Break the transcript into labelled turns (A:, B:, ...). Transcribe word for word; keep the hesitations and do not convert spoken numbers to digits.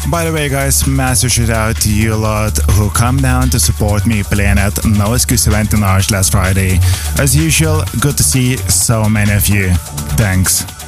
A: By the way, guys, massive shout out to you lot who come down to support me playing at No Excuse event in Arch last Friday. As usual, good to see so many of you. Thanks.